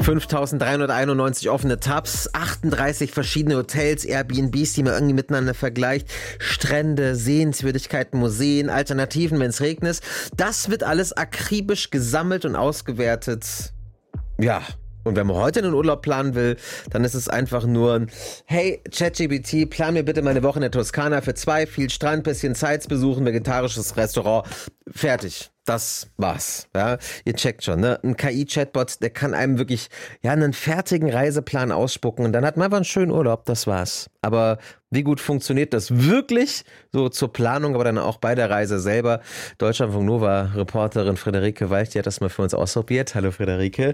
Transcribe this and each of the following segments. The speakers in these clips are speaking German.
5.391 offene Tabs, 38 verschiedene Hotels, Airbnbs, die man irgendwie miteinander vergleicht, Strände, Sehenswürdigkeiten, Museen, Alternativen, wenn es regnet. Das wird alles akribisch gesammelt und ausgewertet. Ja. Und wenn man heute einen Urlaub planen will, dann ist es einfach nur ein hey, ChatGPT, plan mir bitte meine Woche in der Toskana für 2, viel Strand, bisschen Sites besuchen, vegetarisches Restaurant. Fertig. Das war's. Ja, ihr checkt schon, ne? Ein KI-Chatbot, der kann einem wirklich einen fertigen Reiseplan ausspucken und dann hat man einfach einen schönen Urlaub. Das war's. Aber wie gut funktioniert das wirklich? So zur Planung, aber dann auch bei der Reise selber. Deutschlandfunk Nova Reporterin Friederike Walch, die hat das mal für uns ausprobiert. Hallo Friederike.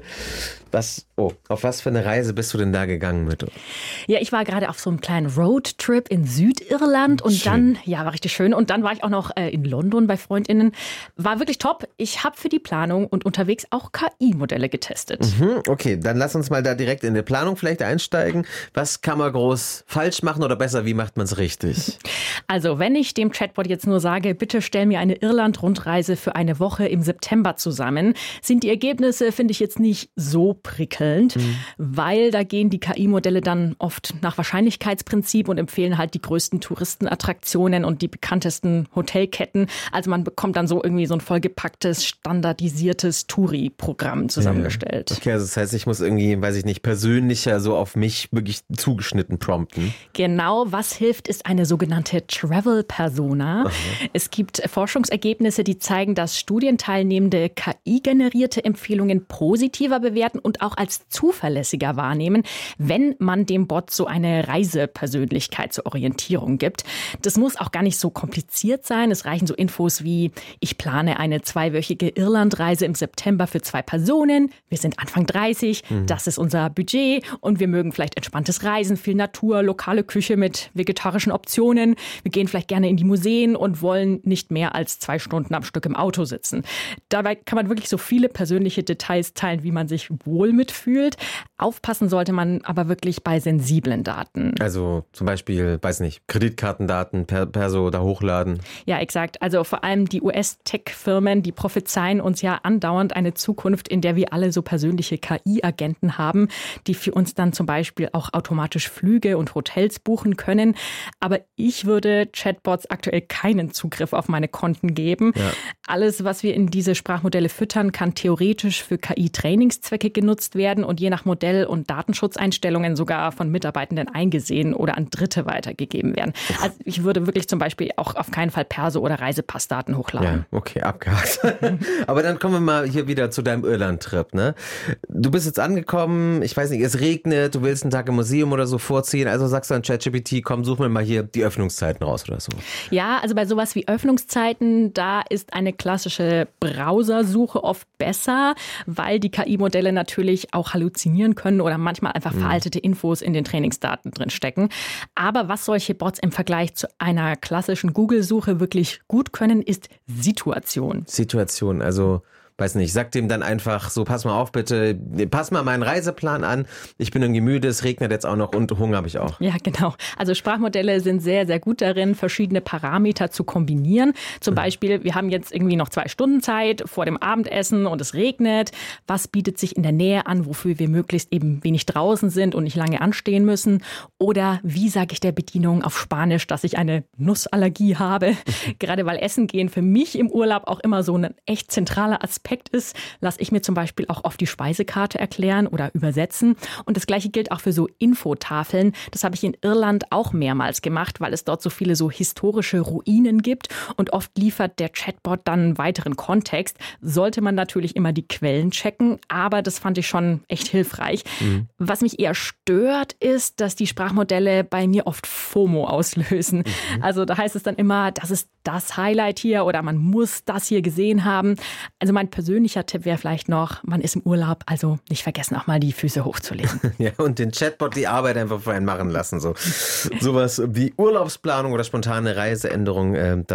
Auf was für eine Reise bist du denn da gegangen mit? Ja, ich war gerade auf so einem kleinen Roadtrip in Südirland und schön. Dann, war richtig schön. Und dann war ich auch noch in London bei FreundInnen. War wirklich top. Ich habe für die Planung und unterwegs auch KI-Modelle getestet. Okay, dann lass uns mal da direkt in die Planung vielleicht einsteigen. Was kann man groß falsch machen oder besser, wie macht man es richtig? Also, wenn ich dem Chatbot jetzt nur sage, bitte stell mir eine Irland-Rundreise für eine Woche im September zusammen, sind die Ergebnisse, finde ich, jetzt nicht so prickelnd, weil da gehen die KI-Modelle dann oft nach Wahrscheinlichkeitsprinzip und empfehlen halt die größten Touristenattraktionen und die bekanntesten Hotelketten. Also man bekommt dann so irgendwie so ein vollgepacktes, standardisiertes Touri-Programm zusammengestellt. Okay, also das heißt, ich muss irgendwie, weiß ich nicht, persönlicher so auf mich wirklich zugeschnitten prompten. Genau, was hilft, ist eine sogenannte Travel-Persona. Es gibt Forschungsergebnisse, die zeigen, dass Studienteilnehmende KI-generierte Empfehlungen positiver bewerten und auch als zuverlässiger wahrnehmen, wenn man dem Bot so eine Reisepersönlichkeit zur Orientierung gibt. Das muss auch gar nicht so kompliziert sein. Es reichen so Infos wie, ich plane eine 2-wöchige Irlandreise im September für 2 Personen. Wir sind Anfang 30, das ist unser Budget und wir mögen vielleicht entspanntes Reisen, viel Natur, lokale Küche mit vegetarischen Optionen. Wir gehen vielleicht gerne in die Museen und wollen nicht mehr als 2 Stunden am Stück im Auto sitzen. Dabei kann man wirklich so viele persönliche Details teilen, wie man sich wohl mitfühlt. Aufpassen sollte man aber wirklich bei sensiblen Daten. Also zum Beispiel, weiß nicht, Kreditkartendaten, Perso da hochladen. Ja, exakt. Also vor allem die US-Tech-Firmen, die prophezeien uns ja andauernd eine Zukunft, in der wir alle so persönliche KI-Agenten haben, die für uns dann zum Beispiel auch automatisch Flüge und Hotels buchen können. Aber ich würde Chatbots aktuell keinen Zugriff auf meine Konten geben. Ja. Alles, was wir in diese Sprachmodelle füttern, kann theoretisch für KI-Trainingszwecke genutzt werden und je nach Modell und Datenschutzeinstellungen sogar von Mitarbeitenden eingesehen oder an Dritte weitergegeben werden. Also ich würde wirklich zum Beispiel auch auf keinen Fall Perso- oder Reisepassdaten hochladen. Ja, okay, abgehakt. Aber dann kommen wir mal hier wieder zu deinem Irland-Trip, ne? Du bist jetzt angekommen, ich weiß nicht, es regnet, du willst einen Tag im Museum oder so vorziehen, also sagst du an ChatGPT, komm, such mir mal hier die Öffnungszeiten raus oder so. Ja, also bei sowas wie Öffnungszeiten, da ist eine klassische Browsersuche oft besser, weil die KI-Modelle natürlich auch halluzinieren können oder manchmal einfach veraltete Infos in den Trainingsdaten drin stecken. Aber was solche Bots im Vergleich zu einer klassischen Google-Suche wirklich gut können, ist Situation. Situation, also weiß nicht, sag dem dann einfach so, pass mal auf bitte, pass mal meinen Reiseplan an, ich bin irgendwie müde, es regnet jetzt auch noch und Hunger habe ich auch. Ja, genau. Also Sprachmodelle sind sehr, sehr gut darin, verschiedene Parameter zu kombinieren. Zum Beispiel, wir haben jetzt irgendwie noch 2 Stunden Zeit vor dem Abendessen und es regnet. Was bietet sich in der Nähe an, wofür wir möglichst eben wenig draußen sind und nicht lange anstehen müssen? Oder wie sage ich der Bedienung auf Spanisch, dass ich eine Nussallergie habe? Gerade weil Essen gehen für mich im Urlaub auch immer so ein echt zentraler Aspekt ist, lasse ich mir zum Beispiel auch oft die Speisekarte erklären oder übersetzen. Und das Gleiche gilt auch für so Infotafeln. Das habe ich in Irland auch mehrmals gemacht, weil es dort so viele so historische Ruinen gibt. Und oft liefert der Chatbot dann weiteren Kontext. Sollte man natürlich immer die Quellen checken, aber das fand ich schon echt hilfreich. Was mich eher stört, ist, dass die Sprachmodelle bei mir oft FOMO auslösen. Also da heißt es dann immer, das ist das Highlight hier oder man muss das hier gesehen haben. Also mein persönlicher Tipp wäre vielleicht noch, man ist im Urlaub, also nicht vergessen, auch mal die Füße hochzulegen. Ja, und den Chatbot die Arbeit einfach für einen machen lassen. Sowas wie Urlaubsplanung oder spontane Reiseänderung,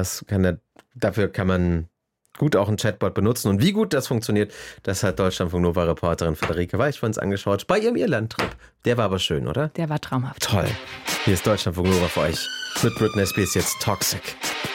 dafür kann man gut auch einen Chatbot benutzen. Und wie gut das funktioniert, das hat Deutschlandfunk Nova Reporterin Friederike Walch für uns angeschaut bei ihrem Irland-Trip. Der war aber schön, oder? Der war traumhaft. Toll. Hier ist Deutschlandfunk Nova für euch mit Britney Spears jetzt Toxic.